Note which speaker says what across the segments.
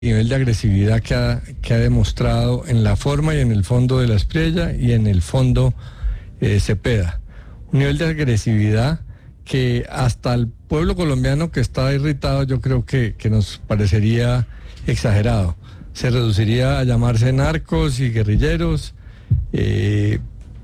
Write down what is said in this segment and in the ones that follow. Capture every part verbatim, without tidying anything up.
Speaker 1: nivel de agresividad que ha, que ha demostrado en la forma y en el fondo de la Espriella y en el fondo eh, Cepeda. Un nivel de agresividad que hasta el pueblo colombiano que está irritado yo creo que, que nos parecería exagerado. Se reduciría a llamarse narcos y guerrilleros, eh,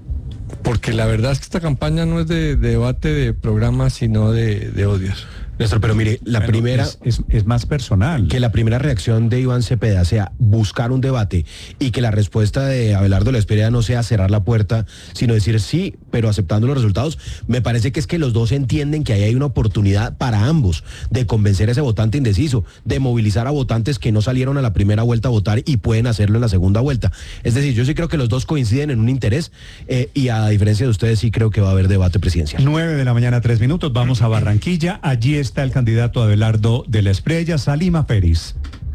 Speaker 1: porque la verdad es que esta campaña no es de, de debate de programas, sino de, de odios.
Speaker 2: Néstor, pero mire, la
Speaker 3: bueno,
Speaker 2: primera...
Speaker 3: Es, es, es más personal.
Speaker 2: Que la primera reacción de Iván Cepeda sea buscar un debate y que la respuesta de Abelardo Lesperia no sea cerrar la puerta, sino decir sí, pero aceptando los resultados, me parece que es que los dos entienden que ahí hay una oportunidad para ambos de convencer a ese votante indeciso, de movilizar a votantes que no salieron a la primera vuelta a votar y pueden hacerlo en la segunda vuelta. Es decir, yo sí creo que los dos coinciden en un interés eh, y a diferencia de ustedes sí creo que va a haber debate presidencial.
Speaker 3: nueve de la mañana, tres minutos, vamos a Barranquilla. Allí es está el candidato Abelardo de la Espriella, Salima Peris.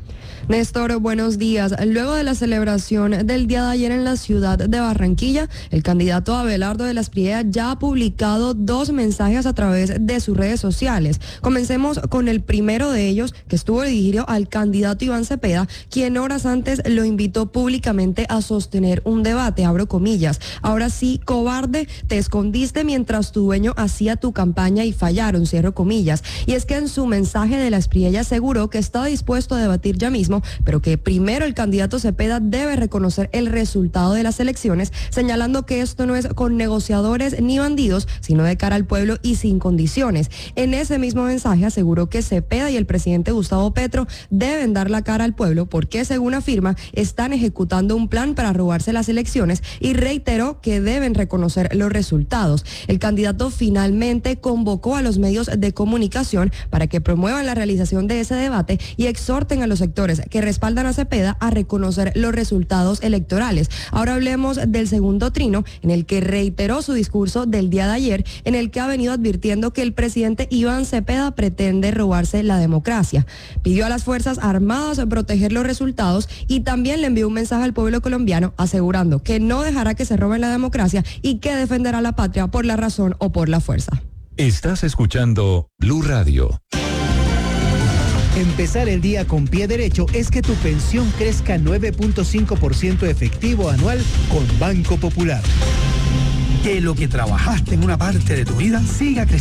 Speaker 4: Néstor, buenos días. Luego de la celebración del día de ayer en la ciudad de Barranquilla, el candidato Abelardo de la Espriella ya ha publicado dos mensajes a través de sus redes sociales. Comencemos con el primero de ellos, que estuvo dirigido al candidato Iván Cepeda, quien horas antes lo invitó públicamente a sostener un debate, abro comillas. Ahora sí, cobarde, te escondiste mientras tu dueño hacía tu campaña y fallaron, cierro comillas. Y es que en su mensaje de la Espriella aseguró que estaba dispuesto a debatir ya mismo, pero que primero el candidato Cepeda debe reconocer el resultado de las elecciones, señalando que esto no es con negociadores ni bandidos, sino de cara al pueblo y sin condiciones. En ese mismo mensaje aseguró que Cepeda y el presidente Gustavo Petro deben dar la cara al pueblo porque, según afirma, están ejecutando un plan para robarse las elecciones y reiteró que deben reconocer los resultados. El candidato finalmente convocó a los medios de comunicación para que promuevan la realización de ese debate y exhorten a los sectores que respaldan a Cepeda a reconocer los resultados electorales. Ahora hablemos del segundo trino, en el que reiteró su discurso del día de ayer, en el que ha venido advirtiendo que el presidente Iván Cepeda pretende robarse la democracia. Pidió a las Fuerzas Armadas proteger los resultados y también le envió un mensaje al pueblo colombiano asegurando que no dejará que se roben la democracia y que defenderá la patria por la razón o por la fuerza.
Speaker 5: Estás escuchando Blue Radio.
Speaker 6: Empezar el día con pie derecho es que tu pensión crezca nueve punto cinco por ciento efectivo anual con Banco Popular.
Speaker 7: Que lo que trabajaste en una parte de tu vida siga creciendo.